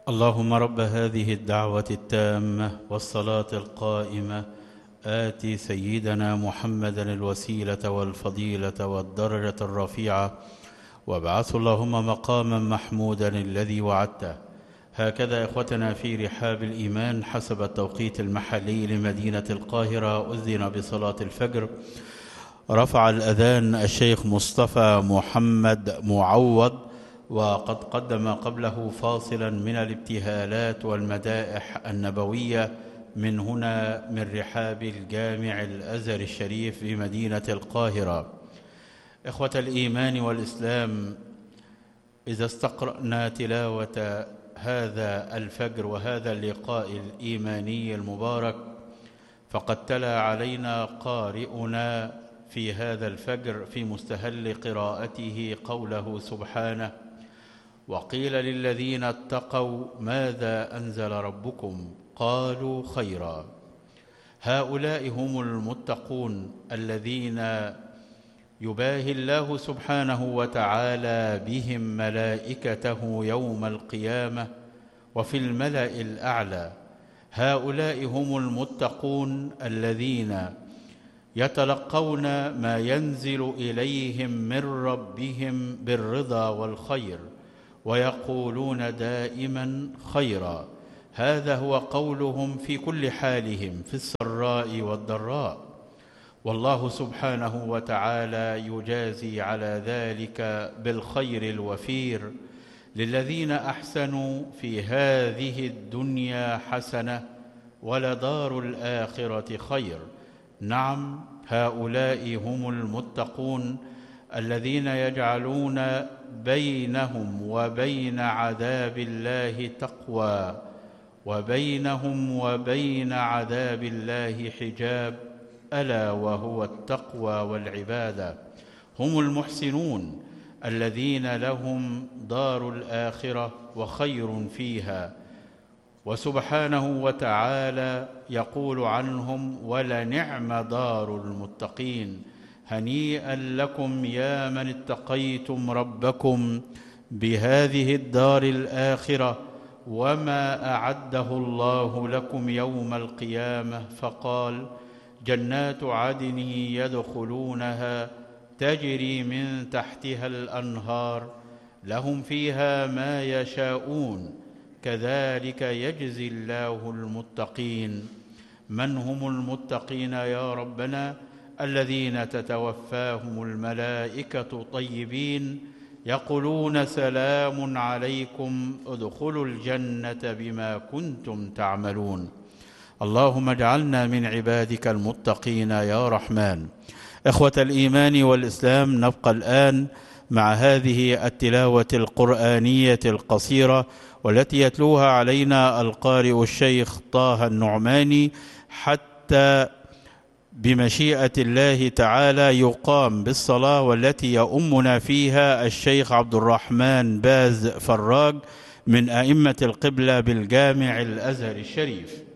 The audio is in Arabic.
اللهم رب هذه الدعوة التامة والصلاة القائمة آت سيدنا محمدا الوسيلة والفضيلة والدرجة الرفيعة وابعثه اللهم مقاما محمودا الذي وعدته. هكذا إخوتنا في رحاب الإيمان حسب التوقيت المحلي لمدينة القاهرة أذن بصلاة الفجر. رفع الأذان الشيخ مصطفى محمد معوض، وقد قدم قبله فاصلا من الابتهالات والمدائح النبوية من هنا من رحاب الجامع الأزهر الشريف بمدينة القاهرة. إخوة الإيمان والإسلام، إذا استقرأنا تلاوة هذا الفجر وهذا اللقاء الإيماني المبارك، فقد تلا علينا قارئنا في هذا الفجر في مستهل قراءته قوله سبحانه: وقيل للذين اتقوا ماذا أنزل ربكم قالوا خيرا. هؤلاء هم المتقون الذين يباهي الله سبحانه وتعالى بهم ملائكته يوم القيامة وفي الملأ الأعلى. هؤلاء هم المتقون الذين يتلقون ما ينزل إليهم من ربهم بالرضا والخير ويقولون دائما خيرا. هذا هو قولهم في كل حالهم في السراء والضراء، والله سبحانه وتعالى يجازي على ذلك بالخير الوفير للذين أحسنوا في هذه الدنيا حسنة ولدار الآخرة خير. نعم، هؤلاء هم المتقون الذين يجعلون بينهم وبين عذاب الله تقوى، وبينهم وبين عذاب الله حجاب، ألا وهو التقوى والعبادة. هم المحسنون الذين لهم دار الآخرة وخير فيها، وسبحانه وتعالى يقول عنهم: ولنعم دار المتقين. هنيئا لكم يا من اتقيتم ربكم بهذه الدار الآخرة وما أعده الله لكم يوم القيامة. فقال: جنات عدن يدخلونها تجري من تحتها الأنهار لهم فيها ما يشاءون كذلك يجزي الله المتقين. من هم المتقين يا ربنا؟ الذين تتوفاهم الملائكة طيبين يقولون: سلام عليكم ادخلوا الجنة بما كنتم تعملون. اللهم اجعلنا من عبادك المتقين يا رحمن. إخوة الإيمان والإسلام، نبقى الآن مع هذه التلاوة القرآنية القصيرة والتي يتلوها علينا القارئ الشيخ طه النعماني، حتى بمشيئة الله تعالى يقام بالصلاة، والتي يؤمنا فيها الشيخ عبد الرحمن باز فراج من أئمة القبلة بالجامع الأزهر الشريف.